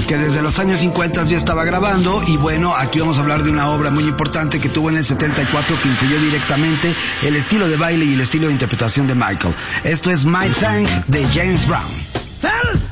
que desde los años 50 ya estaba grabando, y bueno, aquí vamos a hablar de una obra muy importante que tuvo en el 74 que influyó directamente el estilo de baile y el estilo de interpretación de Michael. Esto es My Thing de James Brown. Fellas!